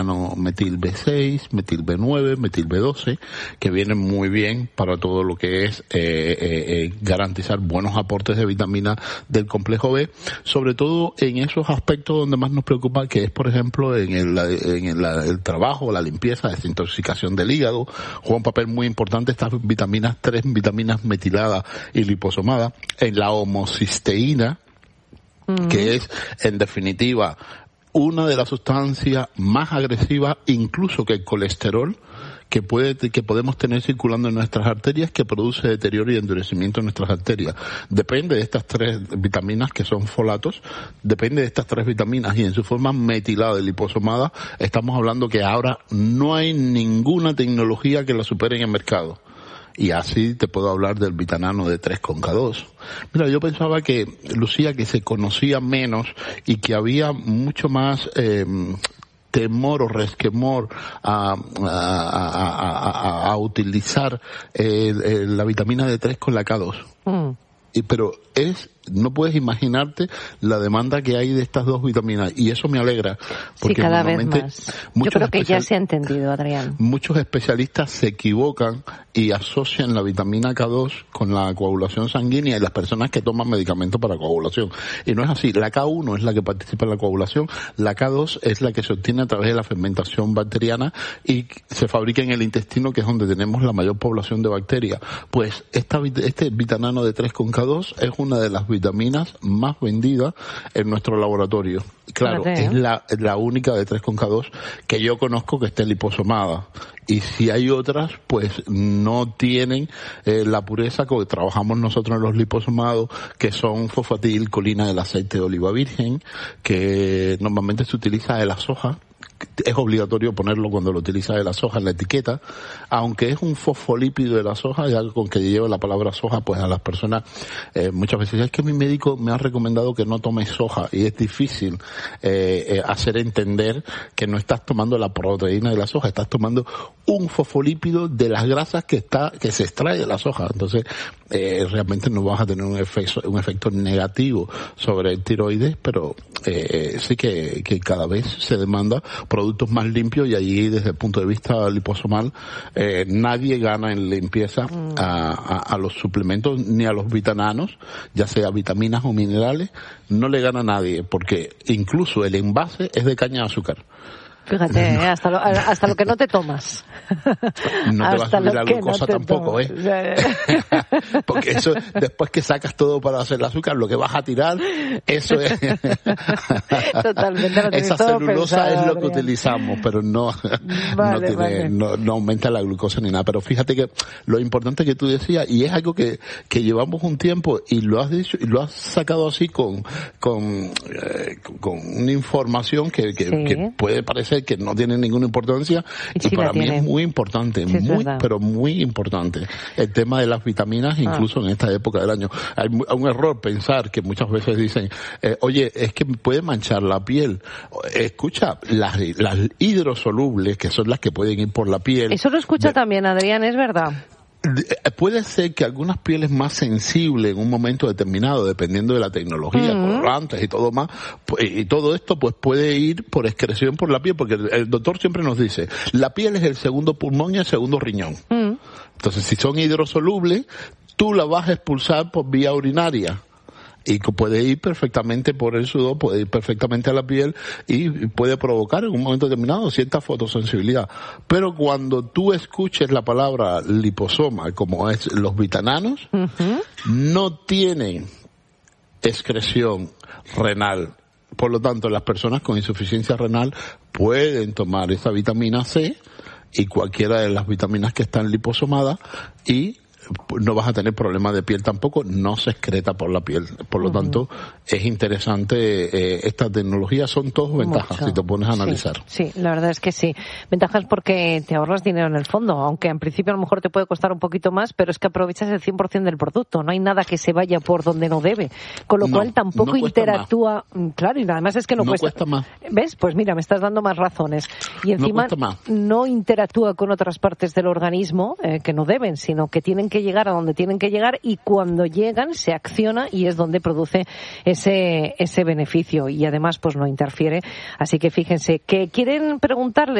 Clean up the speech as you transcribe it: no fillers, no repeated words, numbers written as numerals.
metil B6, metil B9, metil B12, que vienen muy bien para todo lo que es garantizar buenos aportes de vitamina del complejo B, sobre todo en esos aspectos donde más nos preocupa, que es, por ejemplo, en el trabajo, la limpieza, desintoxicación del hígado. Juega un papel muy importante estas vitaminas, 3 vitaminas metiladas y liposomadas, en la homocisteína, que es, en definitiva, una de las sustancias más agresivas, incluso que el colesterol, que podemos tener circulando en nuestras arterias, que produce deterioro y endurecimiento en nuestras arterias. Depende de estas 3 vitaminas, que son folatos, depende de estas 3 vitaminas, y en su forma metilada y liposomada, estamos hablando que ahora no hay ninguna tecnología que la supere en el mercado. Y así te puedo hablar del Vitanano de 3 con K2. Mira, yo pensaba que, Lucía, que se conocía menos y que había mucho más temor o resquemor a utilizar la vitamina D3 con la K2. Pero no puedes imaginarte la demanda que hay de estas 2 vitaminas, y eso me alegra, porque sí, cada vez más. Yo creo que ya se ha entendido, Adrián. Muchos especialistas se equivocan y asocian la vitamina K2 con la coagulación sanguínea y las personas que toman medicamentos para coagulación. Y no es así. La K1 es la que participa en la coagulación, la K2 es la que se obtiene a través de la fermentación bacteriana y se fabrica en el intestino, que es donde tenemos la mayor población de bacterias. Pues este Vitanano de 3 con K2 es una de las vitaminas más vendidas en nuestro laboratorio. Claro, es la única de 3 con K2 que yo conozco que esté liposomada. Y si hay otras, pues no tienen la pureza que trabajamos nosotros en los liposomados, que son fosfatilcolina del aceite de oliva virgen, que normalmente se utiliza de la soja. Es obligatorio ponerlo cuando lo utiliza de la soja en la etiqueta, aunque es un fosfolípido de la soja, y algo con que lleva la palabra soja, pues a las personas muchas veces es que mi médico me ha recomendado que no tome soja, y es difícil hacer entender que no estás tomando la proteína de la soja, estás tomando un fosfolípido de las grasas que se extrae de la soja. Entonces realmente no vas a tener un efecto negativo sobre el tiroides, pero sí que cada vez se demanda productos más limpios, y allí desde el punto de vista liposomal nadie gana en limpieza a los suplementos ni a los vitananos, ya sea vitaminas o minerales, no le gana a nadie, porque incluso el envase es de caña de azúcar. Fíjate, hasta lo que no te tomas. No te vas a subir la glucosa tampoco, Porque eso, después que sacas todo para hacer el azúcar, lo que vas a tirar, eso es. Totalmente. Esa celulosa es lo que utilizamos, pero no aumenta la glucosa ni nada. Pero fíjate que lo importante que tú decías, y es algo que llevamos un tiempo, y lo has dicho, y lo has sacado así con una información que puede parecer que no tiene ninguna importancia, y para mí es muy importante, pero muy importante el tema de las vitaminas, incluso en esta época del año. Hay un error pensar que muchas veces dicen, oye, es que puede manchar la piel. Escucha, las hidrosolubles, que son las que pueden ir por la piel. Eso lo escucha también, Adrián, es verdad. Puede ser que algunas pieles más sensibles en un momento determinado, dependiendo de la tecnología, colorantes y todo más, y todo esto pues puede ir por excreción por la piel, porque el doctor siempre nos dice, la piel es el segundo pulmón y el segundo riñón. Entonces, si son hidrosolubles, tú la vas a expulsar por vía urinaria. Y puede ir perfectamente por el sudor, puede ir perfectamente a la piel, y puede provocar en un momento determinado cierta fotosensibilidad. Pero cuando tú escuches la palabra liposoma, como es los vitananos, no tienen excreción renal. Por lo tanto, las personas con insuficiencia renal pueden tomar esa vitamina C y cualquiera de las vitaminas que están liposomadas, y no vas a tener problemas de piel tampoco, no se excreta por la piel. Por lo tanto, es interesante esta tecnología, son todas ventajas si te pones a analizar. Sí, la verdad es que sí. Ventajas porque te ahorras dinero en el fondo, aunque en principio a lo mejor te puede costar un poquito más, pero es que aprovechas el 100% del producto, no hay nada que se vaya por donde no debe, con lo cual tampoco interactúa, claro, y además es que no cuesta más. ¿Ves? Pues mira, me estás dando más razones. Y encima no interactúa con otras partes del organismo que no deben, sino que tienen que que llegar a donde tienen que llegar, y cuando llegan se acciona y es donde produce ese beneficio, y además pues no interfiere. Así que fíjense, que quieren preguntarle